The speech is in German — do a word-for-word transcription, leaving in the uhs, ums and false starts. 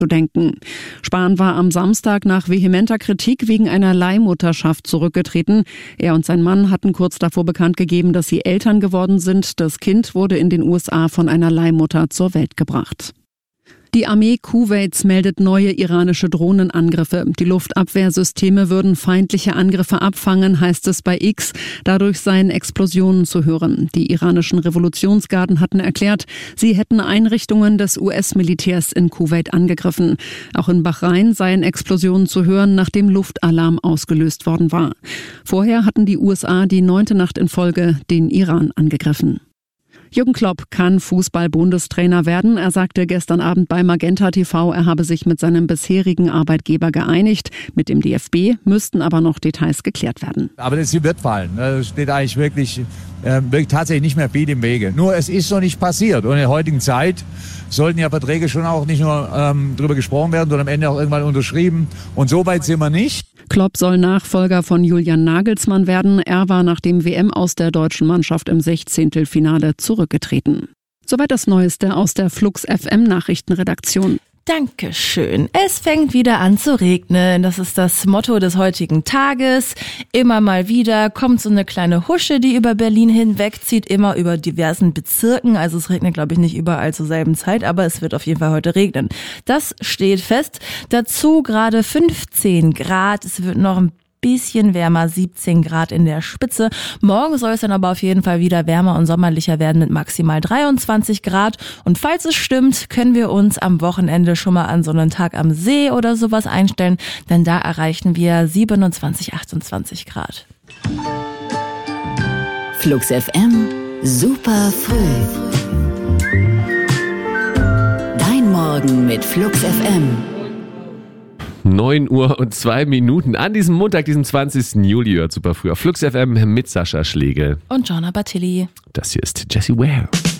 zu denken. Spahn war am Samstag nach vehementer Kritik wegen einer Leihmutterschaft zurückgetreten. Er und sein Mann hatten kurz davor bekannt gegeben, dass sie Eltern geworden sind. Das Kind wurde in den U S A von einer Leihmutter zur Welt gebracht. Die Armee Kuwaits meldet neue iranische Drohnenangriffe. Die Luftabwehrsysteme würden feindliche Angriffe abfangen, heißt es bei X. Dadurch seien Explosionen zu hören. Die iranischen Revolutionsgarden hatten erklärt, sie hätten Einrichtungen des U S-Militärs in Kuwait angegriffen. Auch in Bahrain seien Explosionen zu hören, nachdem Luftalarm ausgelöst worden war. Vorher hatten die U S A die neunte Nacht in Folge den Iran angegriffen. Jürgen Klopp kann Fußball-Bundestrainer werden. Er sagte gestern Abend bei Magenta T V, er habe sich mit seinem bisherigen Arbeitgeber geeinigt. Mit dem D F B müssten aber noch Details geklärt werden. Aber das wird fallen. Es steht eigentlich wirklich, äh, wirklich tatsächlich nicht mehr viel im Wege. Nur es ist noch nicht passiert. Und in der heutigen Zeit sollten ja Verträge schon auch nicht nur ähm, drüber gesprochen werden, sondern am Ende auch irgendwann unterschrieben. Und so weit sind wir nicht. Klopp soll Nachfolger von Julian Nagelsmann werden. Er war nach dem W M aus der deutschen Mannschaft im Sechzehntelfinale zurückgetreten. Soweit das Neueste aus der Flux F M Nachrichtenredaktion. Dankeschön. Es fängt wieder an zu regnen. Das ist das Motto des heutigen Tages. Immer mal wieder kommt so eine kleine Husche, die über Berlin hinwegzieht, immer über diversen Bezirken. Also es regnet, glaube ich, nicht überall zur selben Zeit, aber es wird auf jeden Fall heute regnen. Das steht fest. Dazu gerade fünfzehn Grad. Es wird noch ein bisschen wärmer, siebzehn Grad in der Spitze. Morgen soll es dann aber auf jeden Fall wieder wärmer und sommerlicher werden mit maximal dreiundzwanzig Grad. Und falls es stimmt, können wir uns am Wochenende schon mal an so einen Tag am See oder sowas einstellen, denn da erreichen wir siebenundzwanzig, achtundzwanzig Grad. Flux F M, super früh. Dein Morgen mit Flux F M. neun Uhr und zwei Minuten an diesem Montag, diesem zwanzigsten Juli, hört super früh auf Flux F M mit Sascha Schlegel. Und Jonna Bartilli. Das hier ist Jessie Ware.